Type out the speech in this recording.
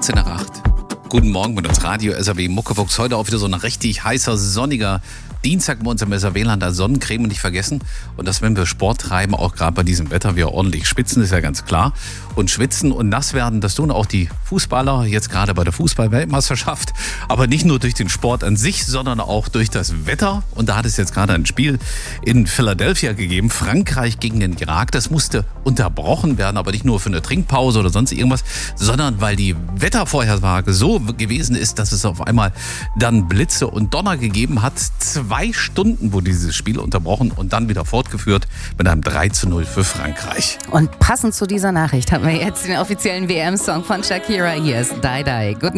18 nach 8. Guten Morgen mit uns Radio SAW Muckefuchs. Heute auch wieder so ein richtig heißer, sonniger Dienstag bei uns im SAW-Land. Da Sonnencreme nicht vergessen. Und dass, wenn wir Sport treiben, auch gerade bei diesem Wetter, wir ordentlich schwitzen, ist ja ganz klar. Und schwitzen und nass werden, das tun auch die Fußballer, jetzt gerade bei der Fußball-Weltmeisterschaft. Aber nicht nur durch den Sport an sich, sondern auch durch das Wetter. Und da hat es jetzt gerade ein Spiel in Philadelphia gegeben. Frankreich gegen den Irak. Das musste unterbrochen werden, aber nicht nur für eine Trinkpause oder sonst irgendwas, sondern weil die Wettervorhersage so gewesen ist, dass es auf einmal dann Blitze und Donner gegeben hat. 2 Stunden wurde dieses Spiel unterbrochen und dann wieder fortgeführt mit einem 3:0 für Frankreich. Und passend zu dieser Nachricht haben wir jetzt den offiziellen WM-Song von Shakira. Hier ist Die Die. Guten